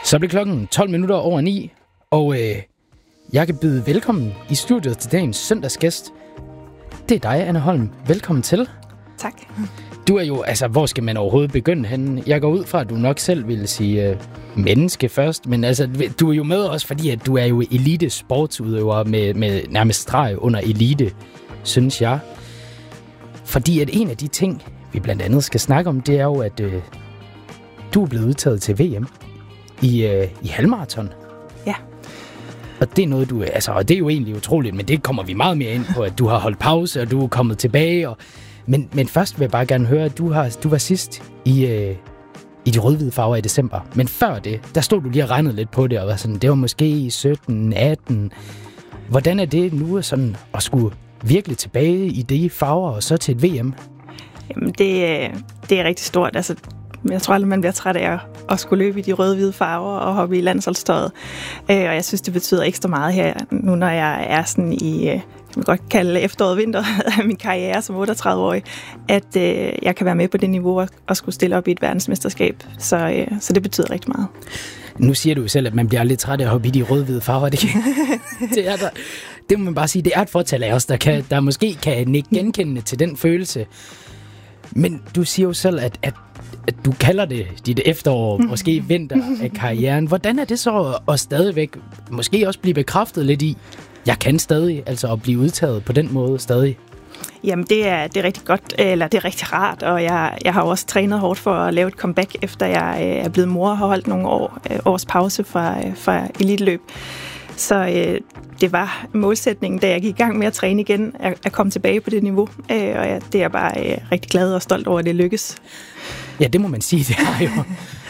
Så bliver klokken 9:12, og jeg kan byde velkommen i studiet til dagens søndagsgæst. Det er dig, Anne Holm. Velkommen til. Tak. Du er jo, altså, hvor skal man overhovedet begynde henne? Jeg går ud fra, at du nok selv ville sige menneske først, men altså, du er jo med også, fordi at du er jo elite sportsudøver med nærmest streg under elite, synes jeg. Fordi at en af de ting, vi blandt andet skal snakke om, det er jo, at du er blevet udtaget til VM i halvmaraton. Ja. Og det er noget, og det er jo egentlig utroligt, men det kommer vi meget mere ind på, at du har holdt pause, og du er kommet tilbage. Men først vil jeg bare gerne høre, at du var sidst i de rød-hvide farver i december. Men før det, der stod du lige og regnede lidt på det, og var sådan, det var måske i 17, 18. Hvordan er det nu sådan at skulle virkelig tilbage i de farver, og så til et VM? Jamen, det er rigtig stort. Altså, jeg tror aldrig, man bliver træt af at skulle løbe i de røde-hvide farver og hoppe i landsholdstøjet. Og jeg synes, det betyder ekstra meget her, nu når jeg er sådan i, kan man godt kalde efteråret vinter af min karriere som 38-årig, at jeg kan være med på det niveau og skulle stille op i et verdensmesterskab. Så det betyder rigtig meget. Nu siger du jo selv, at man bliver lidt træt af at hoppe i de røde-hvide farver. Det må man bare sige, det er et fortal af os, der måske kan nikke genkendende til den følelse. Men du siger jo selv, at du kalder det dit efterår, måske vinter af karrieren. Hvordan er det så at stadigvæk, måske også blive bekræftet lidt i, jeg kan stadig, altså at blive udtaget på den måde stadig? Jamen, det er rigtig godt, eller det er rigtig rart, og jeg har også trænet hårdt for at lave et comeback, efter jeg er blevet mor og har holdt nogle års pause fra eliteløb. Så det var målsætningen, da jeg gik i gang med at træne igen, at komme tilbage på det niveau. Og det er jeg bare rigtig glad og stolt over, at det lykkes. Ja, det må man sige, det er jo.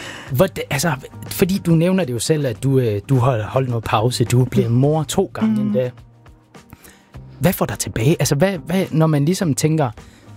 Fordi du nævner det jo selv, at du har holdt noget pause. Du er blevet mor 2 gange endda. Hvad får dig tilbage? Altså, hvad, når man ligesom tænker,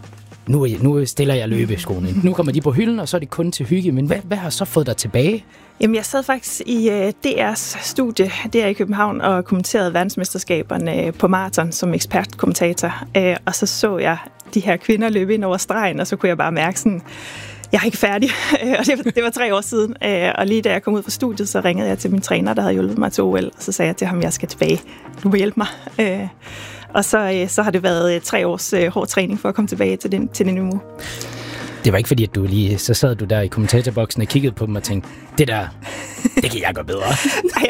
nu stiller jeg løbeskoene. Nu kommer de på hylden, og så er det kun til hygge. Men hvad har så fået dig tilbage? Jamen, jeg sad faktisk i DR's studie, der i København, og kommenterede verdensmesterskaberne på maraton som ekspertkommentator. Og så jeg de her kvinder løbe ind over stregen, og så kunne jeg bare mærke sådan, jeg er ikke færdig. Og det var 3 år siden. Og lige da jeg kom ud fra studiet, så ringede jeg til min træner, der havde hjulpet mig til OL. Og så sagde jeg til ham, jeg skal tilbage. Du må hjælpe mig. Og så har det været 3 års hård træning for at komme tilbage til det niveau. Det var ikke fordi, at så sad du der i kommentatorboksen og kiggede på dem og tænkte, det kan jeg gøre bedre. Nej,